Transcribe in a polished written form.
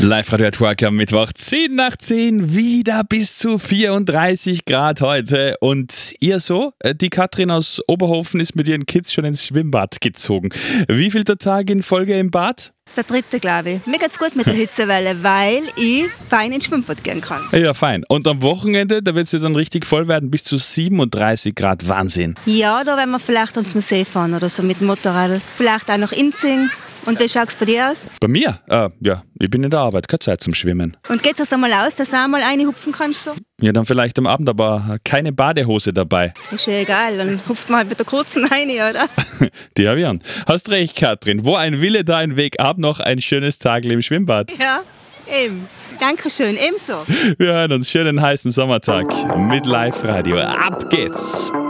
Live-Radio Network am Mittwoch, 10 nach 10, wieder bis zu 34 Grad heute. Und ihr so? Die Katrin aus Oberhofen ist mit ihren Kids schon ins Schwimmbad gezogen. Wie viel der Tag in Folge im Bad? Der dritte, glaube ich. Mir geht's gut mit der Hitzewelle, weil ich fein ins Schwimmbad gehen kann. Ja, fein. Und am Wochenende, da wird es dann richtig voll werden, bis zu 37 Grad. Wahnsinn. Ja, da werden wir vielleicht ans Museum fahren oder so mit dem Motorrad. Vielleicht auch nach Inzing. Und wie schaut es bei dir aus? Bei mir? Ja, ich bin in der Arbeit, keine Zeit zum Schwimmen. Und geht es einmal aus, dass du einmal reinhupfen kannst? So? Ja, dann vielleicht am Abend, aber keine Badehose dabei. Ist ja egal, dann hupft man halt mit der kurzen rein, oder? Die habe ich an. Hast recht, Katrin. Wo ein Wille, da ein Weg. Ab noch ein schönes Tag im Schwimmbad. Ja, eben. Dankeschön, ebenso. Wir hören uns. Schönen heißen Sommertag mit Live-Radio. Ab geht's!